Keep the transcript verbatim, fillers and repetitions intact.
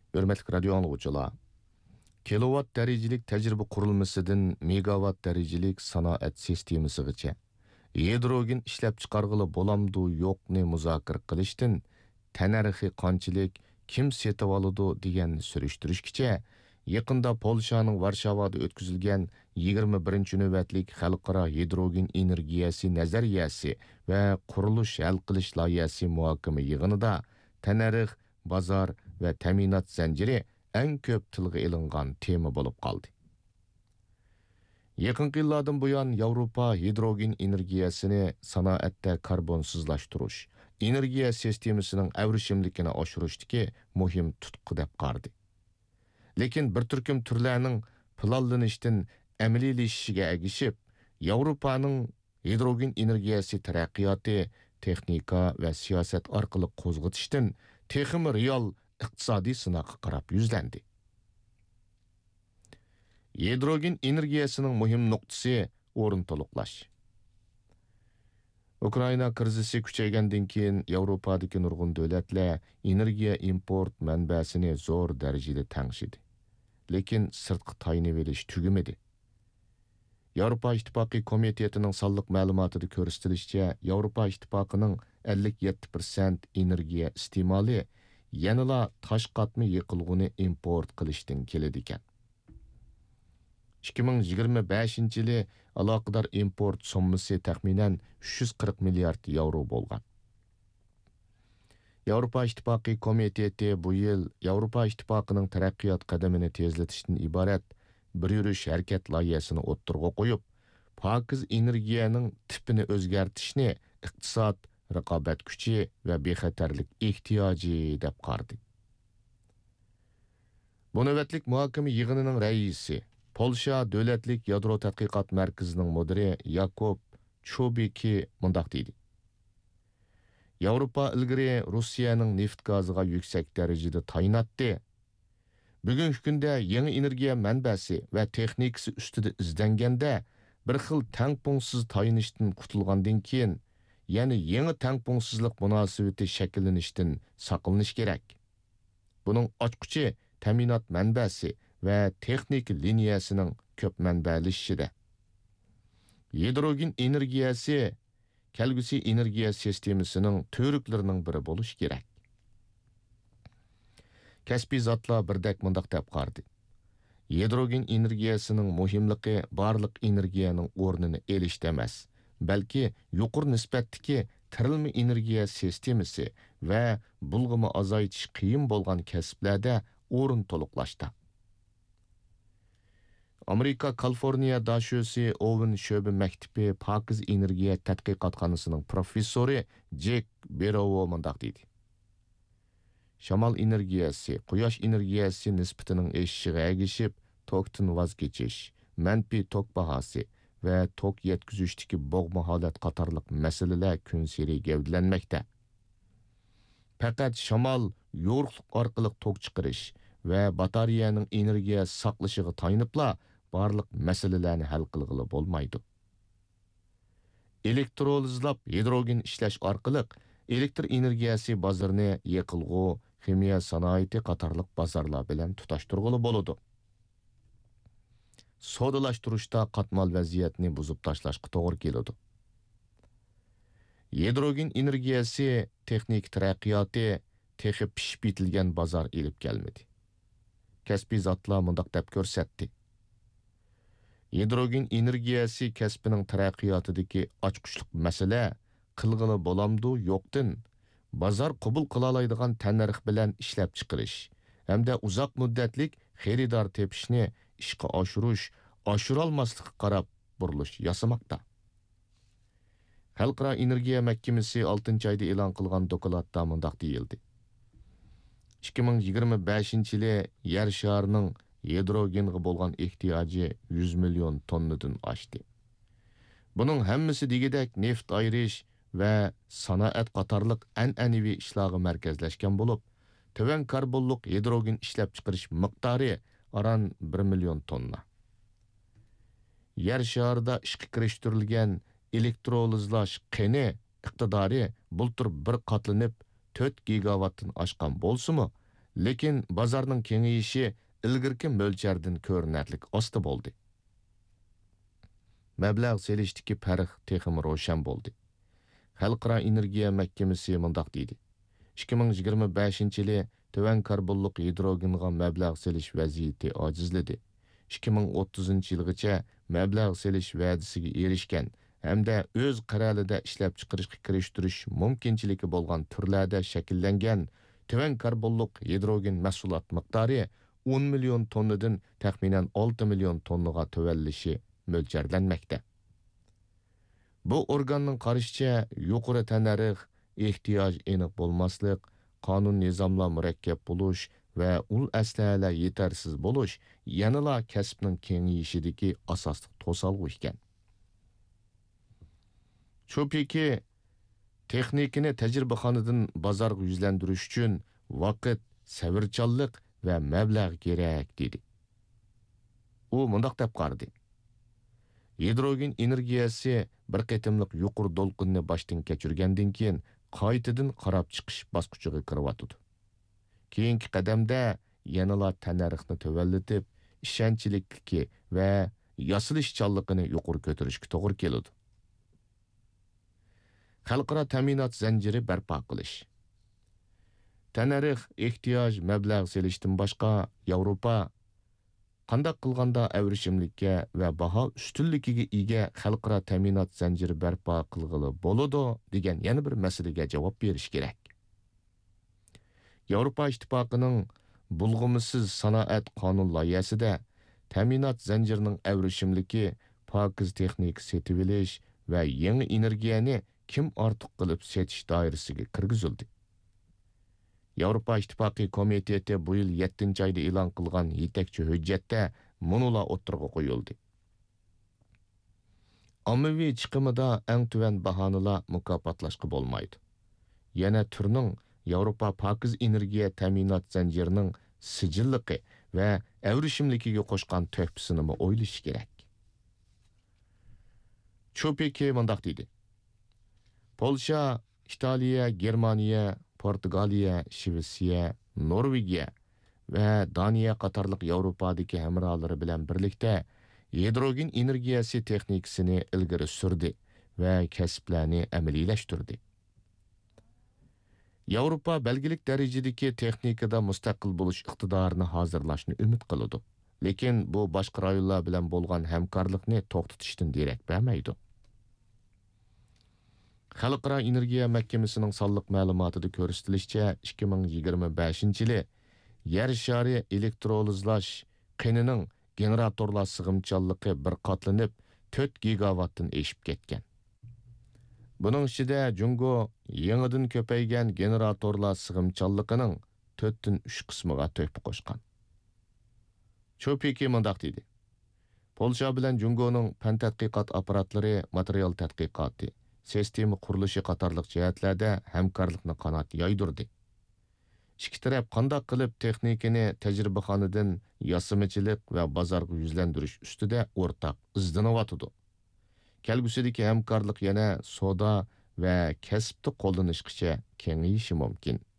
Hörmetli radio anlıqçılar, kilowatt dərəcəlik təcrübə qurulmasıdan megawatt dərəcəlik sanaat sistemasigacha hidrogen ishlab chiqarg'ili bo'lamdu yo'qni muzokara qilishdan tanarxi qanchalik kim setib oladi deganni surishtirishgacha yaqinda Polshaning Varshavada o'tkazilgan yigirma birinchi navbatlik xalqaro hidrogen energiyasi nazariyasi va qurilish hal qilish loyihasi muhokama yig'inida tanarx, bozor va ta'minot zanjiri eng ko'p tilga ilingan tema bo'lib qoldi. Yaqinqi yillardan buyon Yevropa hidrogen energiyasini sanoatda karbonsizlashtirish, energiya sistemasining avrishimlikini oshirishdagi muhim tutqi deb qardi. Lekin bir turkum turlarning planlanishdan amaliylashishiga agishib, Yevropaning hidrogen energiyasi taraqqiyoti texnika va siyosat orqali qo'zg'atishdan texmi real iqtisodiy sinoqqa qarab yuzlandi. Hidrogen energiyasining muhim nuqtasi o'rin to'liqlash. Ukraina krizisi kuchaygandan keyin Yevropadagi nurg'un davlatlar energiya import manbasini zo'r darajada tangshidi. Lekin sirtqi tayinib olish tugimadi. Yevropa İttifaqı komitetining sonliq ma'lumotida ko'rsatilishicha, Yevropa İttifaqıning ellik yetti foiz energiya iste'moli yanada tosh qatmi yiqilg'uni import qilishdan keladi ekan. ikki ming yigirma beshinchi yili aloqador import summasi taxminan uch yuz qirq milliard yevro bo'lgan. Yevropa İttifaqı komiteti bu yil Yevropa İttifaqıning taraqqiyot qadamini tezlatishdan iborat bir yurish harakat loyihasini o'ttirg'a qo'yib, pokiz energiyaning tipini o'zgartishni iqtisod, raqobat kuchi va bexatarlik ehtiyoji deb qardi. Bu navbatlik muhokama yig'inining raisi Polsha Davlatlik yadro tadqiqot markazining mudiri Yakob Chobiki mundaq deydi. Yevropa ilgari Rossiyaning neft gaziga yuksak darajada tayinatdi. Bugungi kunda yangi energiya manbasi va texnikasi ustida izlanganda bir xil tangpungsiz tayinishdan qutulgandan keyin yana yangi tangpungsizlik munosabati shakllanishdan saqlanish kerak. Buning ochqichi ta'minot manbasi va texnik liniyasining ko'p manbalishida. Hidrogen energiyasi kelgusi energiya sistemasining to'riklarining biri bo'lish kerak. Kasbiy zotlar birdek mundaq deb qardi. Hidrogen energiyasining muhimligi barliq energiyaning o'rnini elishda emas, balki yuqori nisbatdagi tirilma energiya sistemasi va bulg'imi azaytish qiyin bo'lgan kasblarda o'rin to'liqlashda. Amerika Kaliforniya dashosi Owen Sho'bi maktabi pokiz energiya tadqiqotxonasining professori Jack Berovo mundaq deydi. Shamol energiyasi, quyosh energiyasi nisbatining eshishiga agishib, tokdan voz kechish, manfiy tok bahosi va tok yetkazishdagi bo'g'ma holat qatorliq masalalar kun sari gavdalanmoqda. Faqat shamol yo'riqlik orqali tok chiqarish va batareyaning energiya saqlashiga tayinibla barliq masalalarni hal qilg'ili bo'lmaydi. Elektrolizlab hidrogen ishlash orqali elektr energiyasi bozorini yiqilg'u, ximiya sanoati qatorliq bozorlar bilan tutashtirg'ili bo'ladi. Sodalashtirishda qatmal vaziyatni buzib tashlashga to'g'ri keladi. Hidrogen energiyasi texnik taraqqiyoti texi pishib bitilgan bozor elib kelmedi. Kasbiy zotlar mundaq deb ko'rsatdi. Hidrogen energiyasi kasbining taraqqiyotidagi ochqichlik masala qilg'ili bo'lamdu yo'qdan bozor qabul qila oladigan tanarx bilan ishlab chiqarish hamda uzoq muddatlik xaridor tepishni ishga oshirish, oshira olmaslikka qarab burilish yasamoqda. Xalqaro energiya mahkamasi oltinchi oyda e'lon qilgan dokladda mundaq deyildi. ikki ming yigirma beshinchi yili yer sharining hidrogenga bo'lgan ehtiyoji yuz million tonnadan oshdi. Buning hammasi degidek neft ayirish va sanoat qatorliq an'anaviy ishlarga markazlashgan bo'lib, tovan karbonliq hidrogen ishlab chiqarish miqdori aran bir million tonna. Yer sharida ishga kirishtirilgan elektrolizlash qini iqtidori bultur bir qatlanib to'rt gigawattdan oshgan bo'lsa-mu, lekin bozorning kengayishi ilgirki mo'lchardan ko'rinarlik osti bo'ldi. Mablag' selishdiki farq texim ro'shan bo'ldi. Xalqaro energiya mahkamasi mundaq deydi. ikki ming yigirma beshinchi yili tuvan karbonliq gidrogenga mablag' selish vaziyati ojizladi. ikki ming o'ttizinchi yilgacha mablag' selish va'dasiga erishgan hamda o'z qarorida ishlab chiqarishga kirishtirish mumkinchiligi bo'lgan turlarda shakllangan tuvan karbonliq gidrogen mahsulot miqdori o'n million tonnadan taxminan olti million tonnaga tuvanlishi mo'ljallanmoqda. Bu organning qarashicha yuqori tanarix, ehtiyoj aniq bo'lmaslik, qonun nizomlar murakkab bo'lish va ul aslahalar yetarsiz bo'lish yanala kasbning kengayishidagi asosli to'salg'u ekan. Chupiki texnikani tajribaxonadan bozorga yuzlantirish uchun vaqt, sabrchanlik va mablag' kerak dedi. U mundaq deb qaradi. Gidrogen energiyasi bir qatimliq yuqori to'lqinni boshdan kechirgandan keyin qaytadan qarab chiqish bosqichiga kiryotdi. Keyingi qadamda yanala tanarixni tuvallatib, ishonchlikligi va yosilishchanligini yuqori ko'tarishga to'g'ri keladi. Xalqaro ta'minot zanjiri barpo qilish. Tanarix, ehtiyoj, mablag' selishdan boshqa Yevropa qandaq qilganda avrishimlikka va baho ustunligiga ega xalqaro ta'minot zanjiri barpo qilg'ili bo'ladi degan yana bir masalaga javob berish kerak. Yevropa ittifoqining bulg'umisiz sanoat qonun loyihasida ta'minot zanjirining avrishimligi, pokiz texnik setib olish va yangi energiyani kim ortiq qilib setish doirasiga kirgizildi. Yevropa ittifoqi komiteti bu yil yettinchi oyda e'lon qilgan yetakchi hujjatda munula o'tirg'a qo'yildi. Ommaviy chiqimida eng tuvan bahonalar mukofotlashga bo'lmaydi. Yana turning Yevropa pokiz energiya ta'minot zanjirining sijilligi va avrishimligiga qo'shgan tuhfasini o'ylash kerak. Chupiki mundaq deydi. Polsha, Italiya, Germaniya, Portugaliya, Shvetsiya, Norvegiya va Daniya qatorliq Yevropadagi hamrohlari bilan birlikda gidrogen energiyasi texnikasini ilgari surdi va kasblarni amaliylashtirdi. Yevropa belgilik darajadagi texnikada mustaqil bo'lish iqtidorini hozirlashni umid qiladi. Lekin bu boshqa rayonlar bilan bo'lgan hamkorlikni to'xtatishdan derak bermaydi. Xalqaro energiya mahkamasining sonliq ma'lumotida ko'rsatilishicha, ikki ming yigirma beshinchi yili yer shari elektrolizlash qinining generatorlar sig'imchanligi bir qatlanib to'rt gigawattdan eshib ketgan. Buning ichida Jungo yangidan ko'paygan generatorlar sig'imchanligining to'rtdan uch qismiga to'p qo'shgan. Chopiki mundaq dedi. Polsha bilan Jungoning fan tadqiqot apparatlari material tadqiqoti, sistema qurilishi qatorliq jihatlarda hamkorlikni qanot yoydirdi. Ikki taraf qanday qilib texnikani tajribaxonadan yasamachilik va bozorga yuzlantirish ustida o'rtaq izlanayotdi. Kelgusidagi hamkorlik yana savdo va kasbda qo'llanishgacha kengayishi mumkin.